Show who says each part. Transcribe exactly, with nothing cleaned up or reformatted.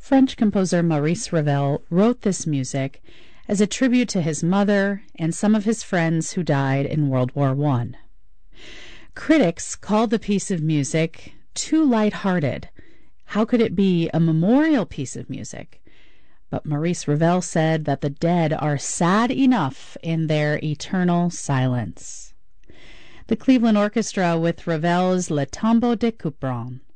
Speaker 1: French composer Maurice Ravel wrote this music as a tribute to his mother and some of his friends who died in World War One. Critics called the piece of music too light-hearted. How could it be a memorial piece of music? But Maurice Ravel said that the dead are sad enough in their eternal silence. The Cleveland Orchestra with Ravel's Le Tombeau de Couperin.